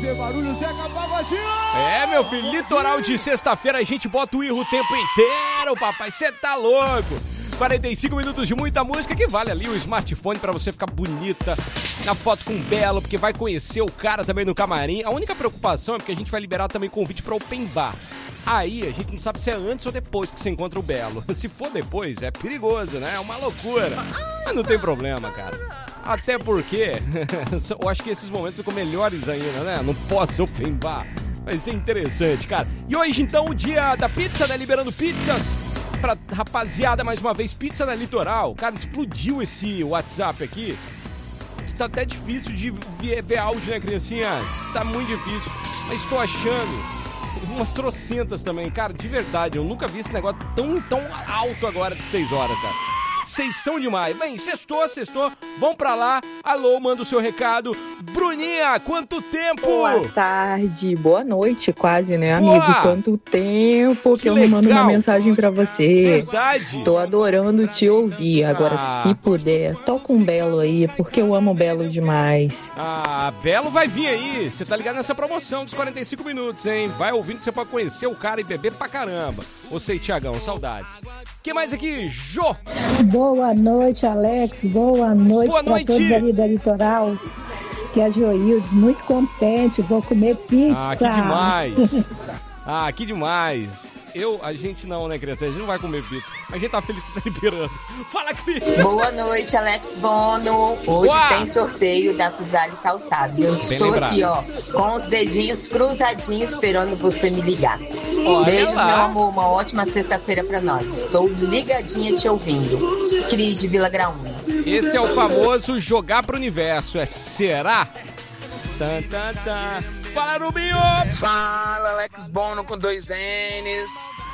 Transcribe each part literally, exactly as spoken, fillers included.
fazer barulho, Zeca Pagodinho! É, meu filho, litoral de sexta-feira a gente bota o irro o tempo inteiro, papai, você tá louco! quarenta e cinco minutos de muita música que vale ali o smartphone pra você ficar bonita na foto com o Belo, porque vai conhecer o cara também no camarim. A única preocupação é porque a gente vai liberar também convite pra open bar. Aí a gente não sabe se é antes ou depois que você encontra o Belo. Se for depois, é perigoso, né? É uma loucura. Mas não tem problema, cara. Até porque eu acho que esses momentos ficam melhores ainda, né? Não posso open bar. Vai ser interessante, cara. E hoje, então, o dia da pizza, né? Liberando pizzas pra rapaziada, mais uma vez, pizza na Litoral. Cara, explodiu esse WhatsApp aqui. Tá até difícil de ver, ver áudio, né, criancinhas? Tá muito difícil. Mas tô achando umas trocentas também. Cara, de verdade, eu nunca vi esse negócio tão, tão alto agora de seis horas, cara. Vocês são demais. Bem, sextou, sextou. Vão pra lá. Alô, manda o seu recado. Bruninha, quanto tempo? Boa tarde, boa noite quase, né, Boa. amigo? Quanto tempo que, Que eu não mando legal. uma mensagem pra você. Verdade. Tô adorando te ouvir. Agora, Ah. se puder, toca um Belo aí, porque eu amo Belo demais. Ah, Belo vai vir aí. Você tá ligado nessa promoção dos quarenta e cinco minutos, hein? Vai ouvindo que você pode conhecer o cara e beber pra caramba. Você e Tiagão, saudades. Que mais aqui? Jô. Boa noite, Alex. Boa noite Boa para noite. todos ali da Litoral. Que é a Joildes, muito contente. Vou comer pizza. Ah, que demais. Ah, que demais. Eu, a gente não, né, criança? A gente não vai comer pizza. A gente tá feliz que tá liberando. Fala, Cris. Boa noite, Alex Bono. Hoje Uá. tem sorteio da Pisale Calçado. Eu Bem estou lembrado. aqui, ó, com os dedinhos cruzadinhos esperando você me ligar. Olha Beijos, lá. meu amor. Uma ótima sexta-feira pra nós. Estou ligadinha te ouvindo. Cris de Vila Graúna. Esse é o famoso jogar pro universo. É será? Tan, tan, tan. Fala, Rubinho! Fala, Alex Bono com dois N's.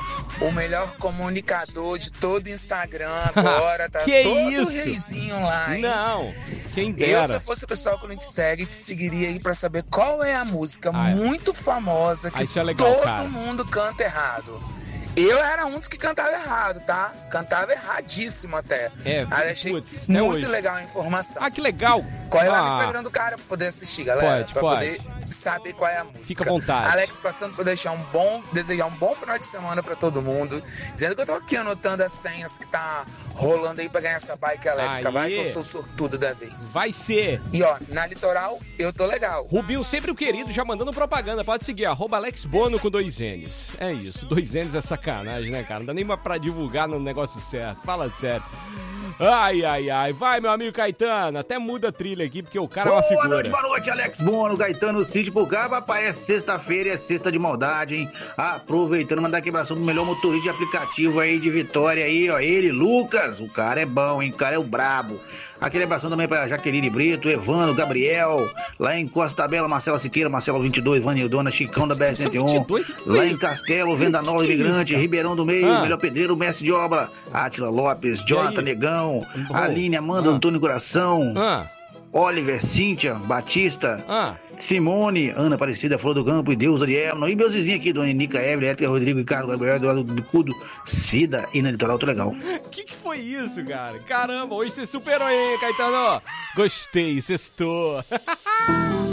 O melhor comunicador de todo o Instagram agora. Tá Que todo isso? reizinho lá, hein? Não, quem Eu, se dera. eu fosse o pessoal que não te segue, te seguiria aí pra saber qual é a música Ah, é. muito famosa Ah, que isso é legal, todo cara. mundo canta errado. Eu era um dos que cantava errado, tá? Cantava erradíssimo até. É, Aí achei putz, até muito hoje. legal a informação. Ah, que legal. Corre lá no Ah, Instagram do cara pra poder assistir, galera. Pode, pra pode. poder saber qual é a música. Fica à vontade. Alex, passando por deixar um bom, desejar um bom final de semana pra todo mundo. Dizendo que eu tô aqui anotando as senhas que tá rolando aí pra ganhar essa bike elétrica. Aê. Vai que eu sou sortudo da vez. Vai ser. E ó, na Litoral, eu tô legal. Rubinho, sempre o querido, já mandando propaganda. Pode seguir, arroba Alex Bono com dois N's. É isso, dois N's é sacanagem, né, cara? Não dá nem pra divulgar no negócio certo. Fala sério. Ai, ai, ai. Vai, meu amigo Caetano. Até muda a trilha aqui, porque o cara é uma figura. Boa noite, boa noite, Alex Bono, Gaetano, Cid por cá. Papai, é sexta-feira, é sexta de maldade, hein? Aproveitando, mandar quebração do melhor motorista de aplicativo aí de Vitória aí, ó. Ele, Lucas, o cara é bom, hein? O cara é o brabo. Aquele abração também pra Jaqueline Brito, Evandro, Gabriel, lá em Costa Bela, Marcela Siqueira, Marcelo vinte e dois, Vanildona, Chicão da B R cento e um, vinte e dois? Que que foi lá isso? em Castelo, Venda Nova Que Imigrante, isso, Ribeirão do Meio, Ah. melhor pedreiro, mestre de obra, Átila Lopes, Jonathan aí? Negão, Bom. Aline, Amanda, Ah. Antônio Coração, Ah, Oliver, Cíntia, Batista, ah. Simone, Ana Aparecida, Flor do Campo e Deus Ariel. E meus vizinhos aqui, Dona Nica, Evelyn, Ética, Rodrigo, Ricardo, Gabriel, Eduardo Bicudo, Cida e na Litoral, tô legal. Que que foi isso, cara? Caramba, hoje você superou, hein, Caetano? Gostei, sextou.